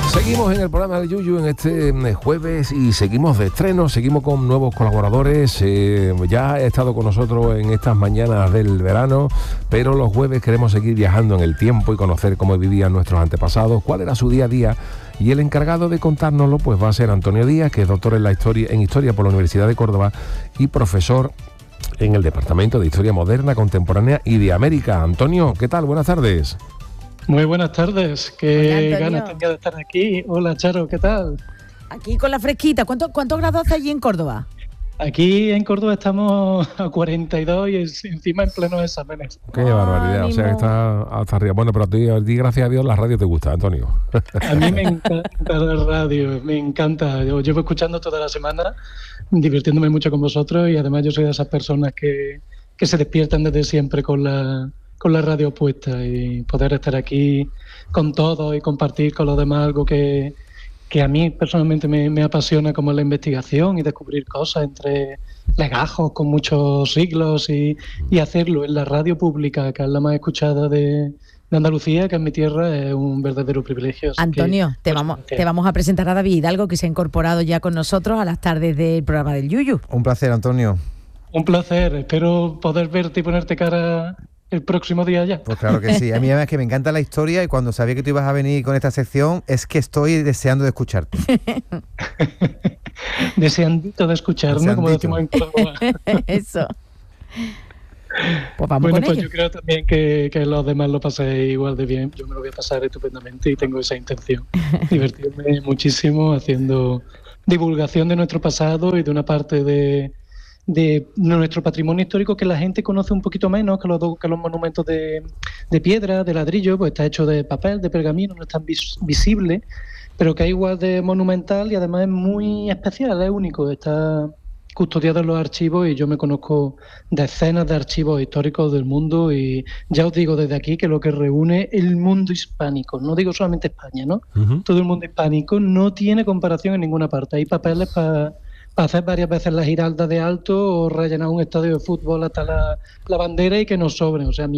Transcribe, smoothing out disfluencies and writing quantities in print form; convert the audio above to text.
Seguimos en el programa de Yuyu en este jueves y seguimos de estreno, seguimos con nuevos colaboradores. Ya ha estado con nosotros en estas mañanas del verano, pero los jueves queremos seguir viajando en el tiempo y conocer cómo vivían nuestros antepasados, cuál era su día a día. Y el encargado de contárnoslo pues va a ser Antonio Díaz, que es doctor en Historia por la Universidad de Córdoba y profesor en el Departamento de Historia Moderna, Contemporánea y de América. Antonio, ¿qué tal? Buenas tardes. Muy buenas tardes, qué ganas tenía de estar aquí. Hola Charo, ¿qué tal? Aquí con la fresquita. ¿Cuántos grados hace allí en Córdoba? Aquí en Córdoba estamos a 42 y encima en plenos exámenes. Qué barbaridad, o sea que está hasta arriba. Bueno, pero a ti, gracias a Dios, la radio te gusta, Antonio. A mí me encanta la radio, me encanta. Yo llevo escuchando toda la semana, divirtiéndome mucho con vosotros, y además yo soy de esas personas que se despiertan desde siempre con la radio puesta, y poder estar aquí con todos y compartir con los demás algo que a mí personalmente me apasiona, como la investigación y descubrir cosas entre legajos con muchos siglos, y hacerlo en la radio pública, que es la más escuchada de Andalucía, que es mi tierra, es un verdadero privilegio. Antonio, te vamos a presentar a David Hidalgo, que se ha incorporado ya con nosotros a las tardes del programa del Yuyu. Un placer, Antonio. Un placer, espero poder verte y ponerte cara el próximo día ya. Pues claro que sí. A mí además que me encanta la historia, y cuando sabía que tú ibas a venir con esta sección, es que estoy deseando de escucharte. Deseandito de escucharme, como decimos en Córdoba. Eso. Pues vamos bueno, con pues ello. yo creo también que los demás lo paséis igual de bien. Yo me lo voy a pasar estupendamente y tengo esa intención. Divertirme muchísimo haciendo divulgación de nuestro pasado y de una parte de nuestro patrimonio histórico que la gente conoce un poquito menos, que los monumentos de piedra, de ladrillo, pues está hecho de papel, de pergamino, no es tan visible, pero que es igual de monumental y además es muy especial, es único, está custodiado en los archivos, y yo me conozco decenas de archivos históricos del mundo, y ya os digo desde aquí que lo que reúne el mundo hispánico, no digo solamente España, ¿no? Uh-huh. Todo el mundo hispánico no tiene comparación en ninguna parte. Hay papeles para hacer varias veces la Giralda de alto o rellenar un estadio de fútbol hasta la bandera y que nos sobren. O sea,